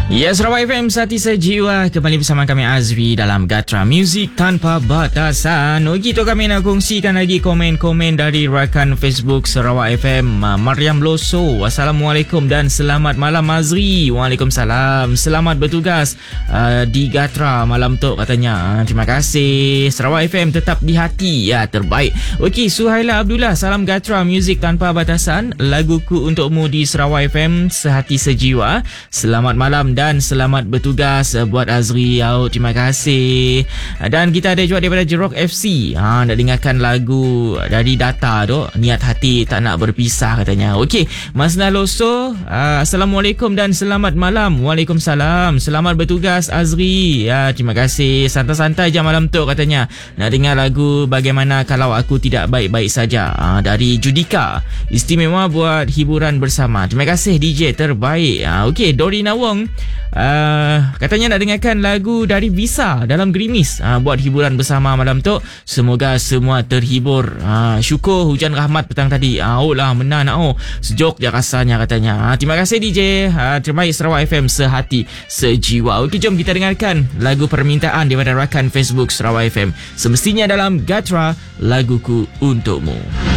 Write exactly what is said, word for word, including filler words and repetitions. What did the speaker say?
Ya, Sarawak F M Sati Sejiwa kembali bersama kami Azri dalam Gatra Music Tanpa Batasan. Okey, tu kami nak kongsikan lagi komen-komen dari rakan Facebook Sarawak F M. Mariam Loso, Assalamualaikum dan selamat malam Azri. Waalaikumsalam. Selamat bertugas uh, di Gatra malam tu katanya. Terima kasih. Sarawak F M tetap di hati. Ya, terbaik. Okey, Suhaila Abdullah, salam Gatra Music Tanpa Batasan. Laguku untukmu di Sarawak F M Sehati Sejiwa. Selamat malam dan selamat bertugas buat Azri. Oh, terima kasih. Dan kita ada juga daripada Jerok F C. Ha, nak dengarkan lagu dari Data tu, Niat Hati Tak Nak Berpisah katanya. Okey, Mas Naloso, uh, Assalamualaikum dan selamat malam. Waalaikumsalam. Selamat bertugas Azri. Ya, terima kasih. Santai-santai je malam tu katanya. Nak dengar lagu Bagaimana Kalau Aku Tidak Baik-Baik Saja, ha, dari Judika. Istimewa buat hiburan bersama. Terima kasih D J terbaik. Ha, okey, Dorina Wong, Uh, katanya nak dengarkan lagu dari Visa dalam Gerimis, uh, buat hiburan bersama malam tu. Semoga semua terhibur. uh, Syukur hujan rahmat petang tadi. uh, Oh lah, menan oh. Sejuk je rasanya katanya. uh, Terima kasih D J. uh, Terbaik Sarawak F M Sehati Sejiwa. Okey, jom kita dengarkan lagu permintaan daripada rakan Facebook Sarawak F M. Semestinya dalam Gatra, Laguku Untukmu.